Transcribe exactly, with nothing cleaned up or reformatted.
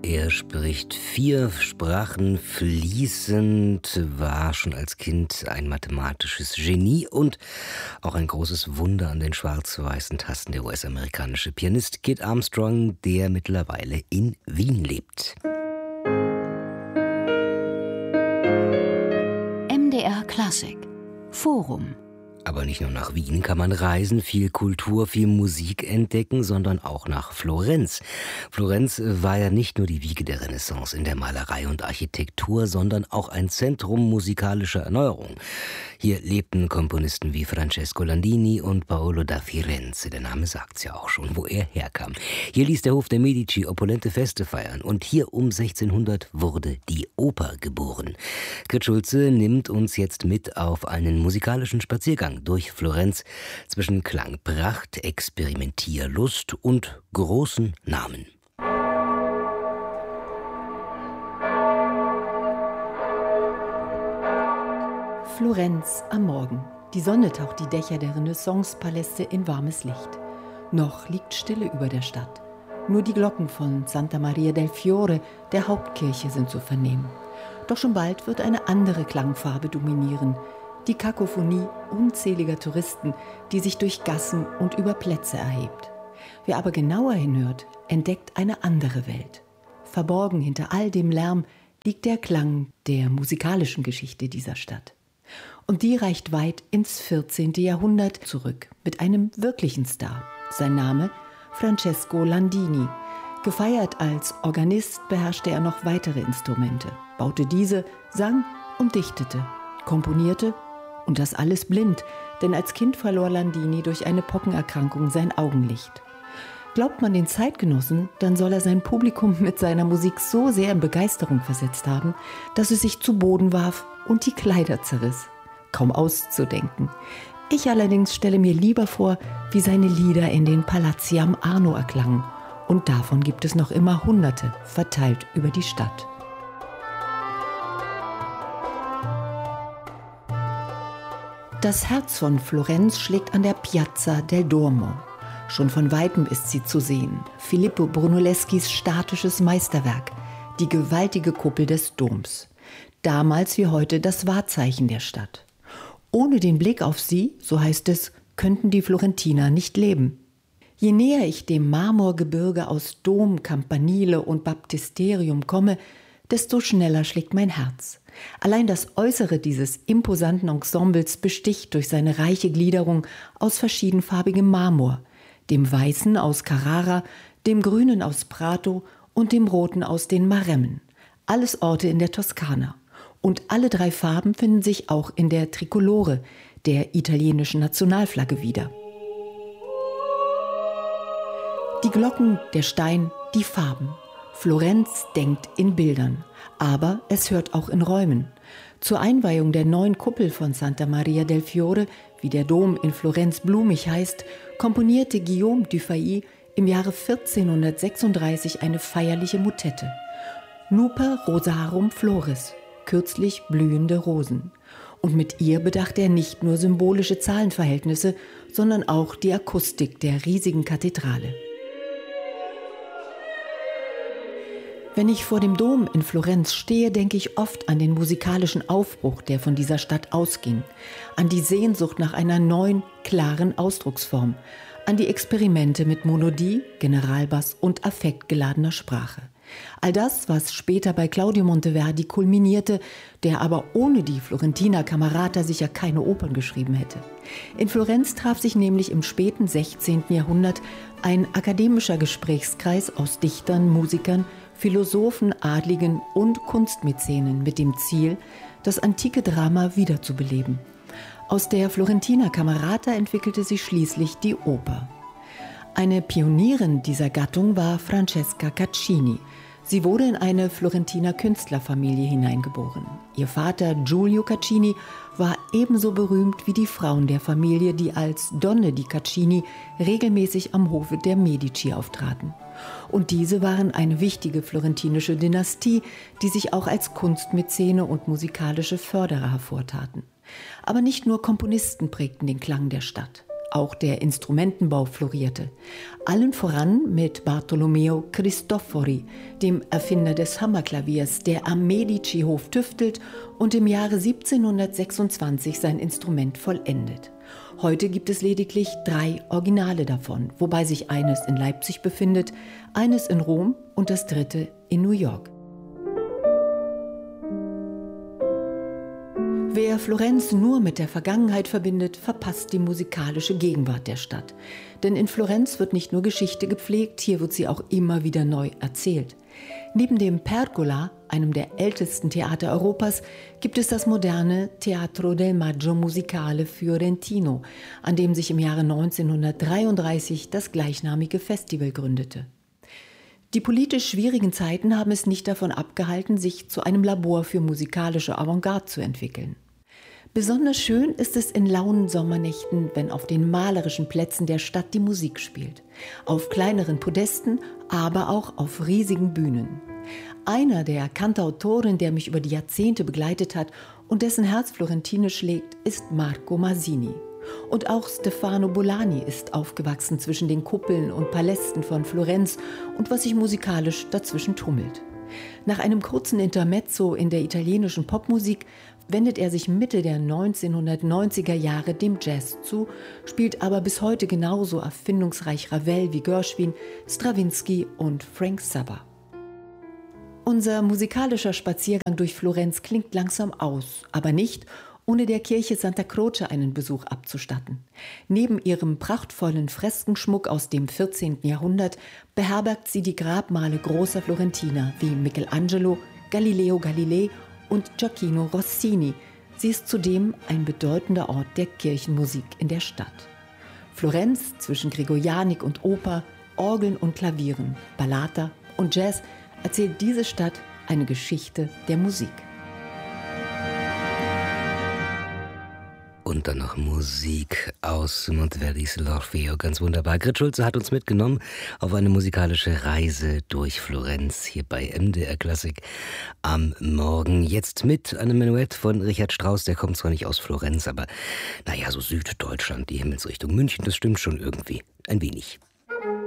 Er spricht vier Sprachen fließend, war schon als Kind ein mathematisches Genie und auch ein großes Wunder an den schwarz-weißen Tasten, der U S-amerikanische Pianist Kid Armstrong, der mittlerweile in Wien lebt. M D R Klassik Forum. Aber nicht nur nach Wien kann man reisen, viel Kultur, viel Musik entdecken, sondern auch nach Florenz. Florenz war ja nicht nur die Wiege der Renaissance in der Malerei und Architektur, sondern auch ein Zentrum musikalischer Erneuerung. Hier lebten Komponisten wie Francesco Landini und Paolo da Firenze. Der Name sagt's ja auch schon, wo er herkam. Hier ließ der Hof der Medici opulente Feste feiern und hier um sechzehnhundert wurde die Oper geboren. Kurt Schulze nimmt uns jetzt mit auf einen musikalischen Spaziergang durch Florenz zwischen Klangpracht, Experimentierlust und großen Namen. Florenz am Morgen. Die Sonne taucht die Dächer der Renaissance-Paläste in warmes Licht. Noch liegt Stille über der Stadt. Nur die Glocken von Santa Maria del Fiore, der Hauptkirche, sind zu vernehmen. Doch schon bald wird eine andere Klangfarbe dominieren. Die Kakophonie unzähliger Touristen, die sich durch Gassen und über Plätze erhebt. Wer aber genauer hinhört, entdeckt eine andere Welt. Verborgen hinter all dem Lärm liegt der Klang der musikalischen Geschichte dieser Stadt. Und die reicht weit ins vierzehnte Jahrhundert zurück mit einem wirklichen Star. Sein Name Francesco Landini. Gefeiert als Organist beherrschte er noch weitere Instrumente, baute diese, sang und dichtete, komponierte. Und das alles blind, denn als Kind verlor Landini durch eine Pockenerkrankung sein Augenlicht. Glaubt man den Zeitgenossen, dann soll er sein Publikum mit seiner Musik so sehr in Begeisterung versetzt haben, dass es sich zu Boden warf und die Kleider zerriss. Kaum auszudenken. Ich allerdings stelle mir lieber vor, wie seine Lieder in den Palazzi am Arno erklangen. Und davon gibt es noch immer Hunderte, verteilt über die Stadt. Das Herz von Florenz schlägt an der Piazza del Duomo. Schon von Weitem ist sie zu sehen. Filippo Brunelleschis statisches Meisterwerk, die gewaltige Kuppel des Doms. Damals wie heute das Wahrzeichen der Stadt. Ohne den Blick auf sie, so heißt es, könnten die Florentiner nicht leben. Je näher ich dem Marmorgebirge aus Dom, Campanile und Baptisterium komme, desto schneller schlägt mein Herz. Allein das Äußere dieses imposanten Ensembles besticht durch seine reiche Gliederung aus verschiedenfarbigem Marmor, dem Weißen aus Carrara, dem Grünen aus Prato und dem Roten aus den Maremmen. Alles Orte in der Toskana. Und alle drei Farben finden sich auch in der Trikolore, der italienischen Nationalflagge wieder. Die Glocken, der Stein, die Farben. Florenz denkt in Bildern, aber es hört auch in Räumen. Zur Einweihung der neuen Kuppel von Santa Maria del Fiore, wie der Dom in Florenz blumig heißt, komponierte Guillaume Dufay im Jahre vierzehnhundertsechsunddreißig eine feierliche Motette. Nuper rosarum floris, kürzlich blühende Rosen. Und mit ihr bedachte er nicht nur symbolische Zahlenverhältnisse, sondern auch die Akustik der riesigen Kathedrale. Wenn ich vor dem Dom in Florenz stehe, denke ich oft an den musikalischen Aufbruch, der von dieser Stadt ausging, an die Sehnsucht nach einer neuen, klaren Ausdrucksform, an die Experimente mit Monodie, Generalbass und affektgeladener Sprache. All das, was später bei Claudio Monteverdi kulminierte, der aber ohne die Florentiner Camerata sicher keine Opern geschrieben hätte. In Florenz traf sich nämlich im späten sechzehnten Jahrhundert ein akademischer Gesprächskreis aus Dichtern, Musikern, Philosophen, Adligen und Kunstmäzenen mit dem Ziel, das antike Drama wiederzubeleben. Aus der Florentiner Camerata entwickelte sich schließlich die Oper. Eine Pionierin dieser Gattung war Francesca Caccini. Sie wurde in eine Florentiner Künstlerfamilie hineingeboren. Ihr Vater Giulio Caccini war ebenso berühmt wie die Frauen der Familie, die als Donne di Caccini regelmäßig am Hofe der Medici auftraten. Und diese waren eine wichtige florentinische Dynastie, die sich auch als Kunstmäzene und musikalische Förderer hervortaten. Aber nicht nur Komponisten prägten den Klang der Stadt. Auch der Instrumentenbau florierte. Allen voran mit Bartolomeo Cristofori, dem Erfinder des Hammerklaviers, der am Medici-Hof tüftelt und im Jahre siebzehnhundertsechsundzwanzig sein Instrument vollendet. Heute gibt es lediglich drei Originale davon, wobei sich eines in Leipzig befindet, eines in Rom und das dritte in New York. Wer Florenz nur mit der Vergangenheit verbindet, verpasst die musikalische Gegenwart der Stadt. Denn in Florenz wird nicht nur Geschichte gepflegt, hier wird sie auch immer wieder neu erzählt. Neben dem Pergola, einem der ältesten Theater Europas, gibt es das moderne Teatro del Maggio Musicale Fiorentino, an dem sich im Jahre neunzehnhundertdreiunddreißig das gleichnamige Festival gründete. Die politisch schwierigen Zeiten haben es nicht davon abgehalten, sich zu einem Labor für musikalische Avantgarde zu entwickeln. Besonders schön ist es in lauen Sommernächten, wenn auf den malerischen Plätzen der Stadt die Musik spielt. Auf kleineren Podesten, aber auch auf riesigen Bühnen. Einer der Kantautoren, der mich über die Jahrzehnte begleitet hat und dessen Herz florentinisch schlägt, ist Marco Masini. Und auch Stefano Bolani ist aufgewachsen zwischen den Kuppeln und Palästen von Florenz und was sich musikalisch dazwischen tummelt. Nach einem kurzen Intermezzo in der italienischen Popmusik wendet er sich Mitte der neunzehnhundertneunziger Jahre dem Jazz zu, spielt aber bis heute genauso erfindungsreich Ravel wie Gershwin, Strawinsky und Frank Zappa. Unser musikalischer Spaziergang durch Florenz klingt langsam aus, aber nicht, ohne der Kirche Santa Croce einen Besuch abzustatten. Neben ihrem prachtvollen Freskenschmuck aus dem vierzehnten Jahrhundert beherbergt sie die Grabmale großer Florentiner wie Michelangelo, Galileo Galilei und Gioacchino Rossini. Sie ist zudem ein bedeutender Ort der Kirchenmusik in der Stadt. Florenz zwischen Gregorianik und Oper, Orgeln und Klavieren, Ballata und Jazz erzählt diese Stadt eine Geschichte der Musik. Und dann noch Musik aus Monteverdis L'Orfeo. Ganz wunderbar. Grit Schulze hat uns mitgenommen auf eine musikalische Reise durch Florenz hier bei M D R Klassik am Morgen. Jetzt mit einem Menuett von Richard Strauss. Der kommt zwar nicht aus Florenz, aber naja, so Süddeutschland, die Himmelsrichtung München, das stimmt schon irgendwie ein wenig.